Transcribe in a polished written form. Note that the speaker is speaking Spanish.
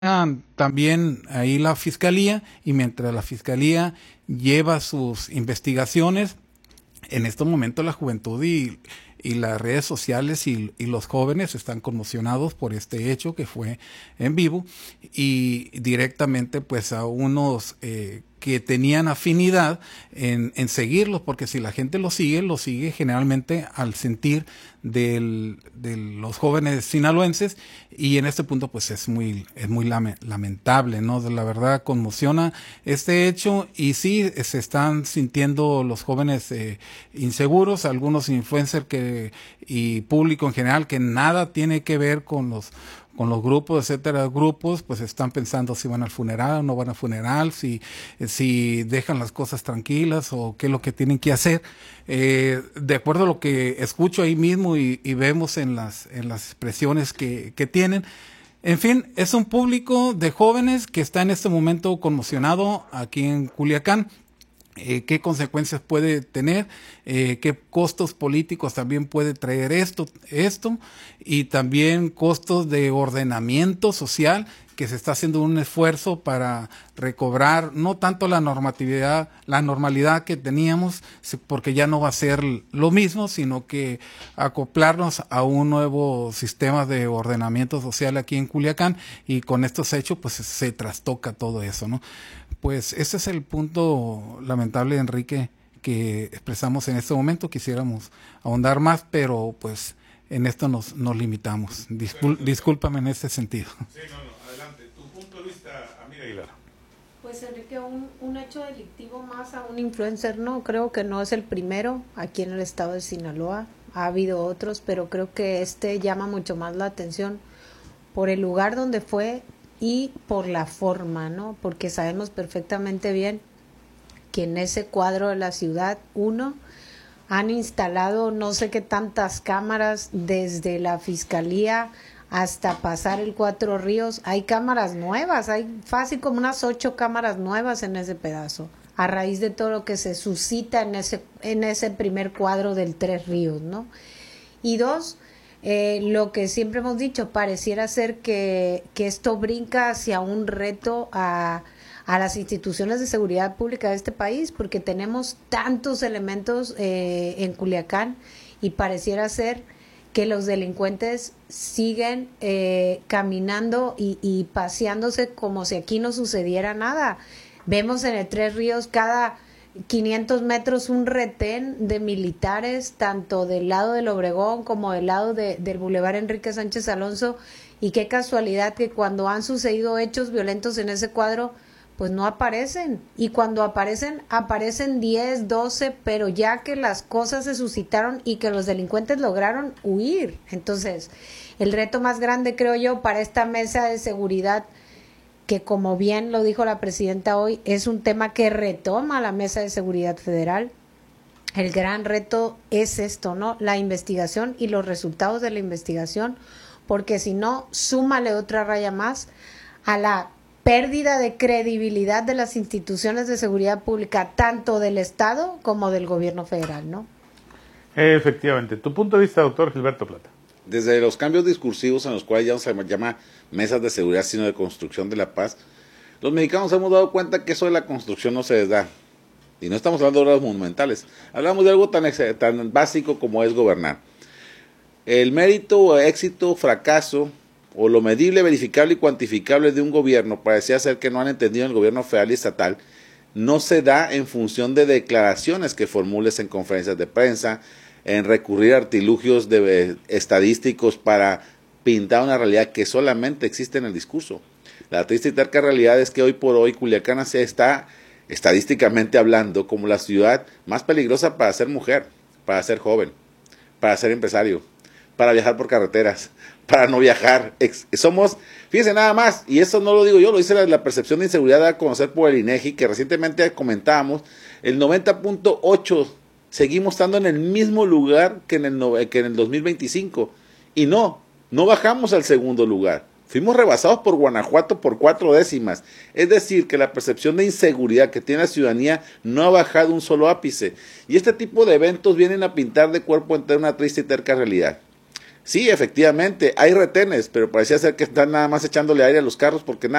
también ahí la fiscalía, y mientras la fiscalía lleva sus investigaciones, en este momento la juventud y las redes sociales y los jóvenes están conmocionados por este hecho que fue en vivo, y directamente pues a unos que tenían afinidad en seguirlos, porque si la gente lo sigue generalmente al sentir de los jóvenes sinaloenses, y en este punto pues es muy lamentable, ¿no? La verdad conmociona este hecho, y sí se están sintiendo los jóvenes inseguros, algunos influencers y público en general que nada tiene que ver con los grupos, etcétera, grupos, pues están pensando si van al funeral o no van al funeral, si dejan las cosas tranquilas o qué es lo que tienen que hacer. De acuerdo a lo que escucho ahí mismo y vemos en las expresiones que tienen. En fin, es un público de jóvenes que está en este momento conmocionado aquí en Culiacán. ¿Qué consecuencias puede tener? ¿Qué costos políticos también puede traer esto? Y también costos de ordenamiento social, que se está haciendo un esfuerzo para recobrar no tanto la normalidad que teníamos, porque ya no va a ser lo mismo, sino que acoplarnos a un nuevo sistema de ordenamiento social aquí en Culiacán, y con estos hechos pues se trastoca todo eso, ¿no? Pues ese es el punto lamentable, Enrique, que expresamos en este momento. Quisiéramos ahondar más, pero pues en esto nos limitamos. Discúlpame en este sentido. Sí, no, adelante. Tu punto de vista, amiga Aguilar. Pues Enrique, un hecho delictivo más a un influencer, no, creo que no es el primero aquí en el estado de Sinaloa. Ha habido otros, pero creo que este llama mucho más la atención por el lugar donde fue y por la forma, ¿no? Porque sabemos perfectamente bien que en ese cuadro de la ciudad, han instalado no sé qué tantas cámaras, desde la fiscalía hasta pasar el Cuatro Ríos. Hay cámaras nuevas, hay fácil como unas 8 cámaras nuevas en ese pedazo, a raíz de todo lo que se suscita en ese primer cuadro del Tres Ríos, ¿no? Y 2, lo que siempre hemos dicho, pareciera ser que esto brinca hacia un reto a las instituciones de seguridad pública de este país, porque tenemos tantos elementos en Culiacán, y pareciera ser que los delincuentes siguen caminando y paseándose como si aquí no sucediera nada. Vemos en el Tres Ríos cada 500 metros un retén de militares, tanto del lado del Obregón como del lado del Boulevard Enrique Sánchez Alonso, y qué casualidad que cuando han sucedido hechos violentos en ese cuadro, pues no aparecen, y cuando aparecen 10, 12, pero ya que las cosas se suscitaron y que los delincuentes lograron huir. Entonces, el reto más grande, creo yo, para esta mesa de seguridad, que como bien lo dijo la presidenta hoy, es un tema que retoma la Mesa de Seguridad Federal. El gran reto es esto, ¿no? La investigación y los resultados de la investigación, porque si no, súmale otra raya más a la pérdida de credibilidad de las instituciones de seguridad pública, tanto del Estado como del gobierno federal, ¿no? Efectivamente. Tu punto de vista, doctor Gilberto Plata. Desde los cambios discursivos en los cuales ya no se llama mesas de seguridad, sino de construcción de la paz, los mexicanos hemos dado cuenta que eso de la construcción no se les da. Y no estamos hablando de obras monumentales. Hablamos de algo tan básico como es gobernar. El mérito, éxito, fracaso, o lo medible, verificable y cuantificable de un gobierno, parecía ser que no han entendido en el gobierno federal y estatal, no se da en función de declaraciones que formules en conferencias de prensa, en recurrir a artilugios estadísticos para pintar una realidad que solamente existe en el discurso. La triste y terca realidad es que hoy por hoy Culiacán se está, estadísticamente hablando, como la ciudad más peligrosa para ser mujer, para ser joven, para ser empresario, para viajar por carreteras, para no viajar. Somos, fíjense nada más, y eso no lo digo yo, lo dice la percepción de inseguridad a conocer por el INEGI, que recientemente comentábamos, el 90.8, seguimos estando en el mismo lugar que en el 2025, y no bajamos al segundo lugar. Fuimos rebasados por Guanajuato por 4 décimas. Es decir, que la percepción de inseguridad que tiene la ciudadanía no ha bajado un solo ápice. Y este tipo de eventos vienen a pintar de cuerpo entero una triste y terca realidad. Sí, efectivamente, hay retenes, pero parecía ser que están nada más echándole aire a los carros porque nada